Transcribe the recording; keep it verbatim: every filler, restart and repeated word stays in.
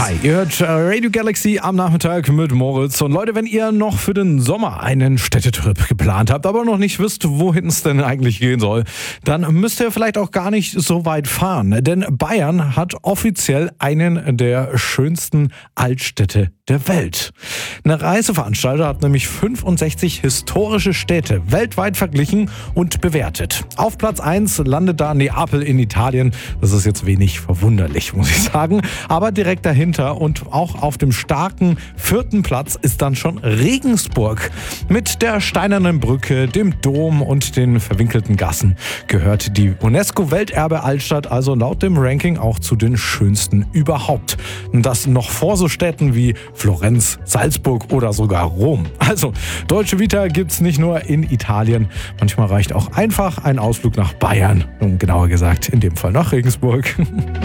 Hi, ihr hört äh, Radio Galaxy am Nachmittag mit Moritz. Und Leute, wenn ihr noch für den Sommer einen Städtetrip geplant habt, aber noch nicht wisst, wohin es denn eigentlich gehen soll, dann müsst ihr vielleicht auch gar nicht so weit fahren. Denn Bayern hat offiziell einen der schönsten Altstädte der Welt. Eine Reiseveranstalter hat nämlich fünfundsechzig historische Städte weltweit verglichen und bewertet. Auf Platz eins landet da Neapel in Italien. Das ist jetzt wenig verwunderlich, muss ich sagen. Aber direkt dahinter und auch auf dem starken vierten Platz ist dann schon Regensburg. Mit der Steinernen Brücke, dem Dom und den verwinkelten Gassen gehört die UNESCO-Welterbe-Altstadt also laut dem Ranking auch zu den schönsten überhaupt. Und das noch vor so Städten wie Florenz, Salzburg oder sogar Rom. Also, Dolce Vita gibt's nicht nur in Italien. Manchmal reicht auch einfach ein Ausflug nach Bayern. Und genauer gesagt, in dem Fall nach Regensburg.